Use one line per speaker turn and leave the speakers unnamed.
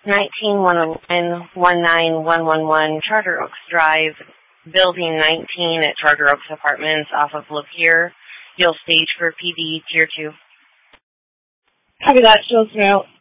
19-19111 Charter Oaks Drive, Building 19 at Charter Oaks Apartments off of Lapeer. You'll stage for PD Tier 2.
Copy that. She'll snow.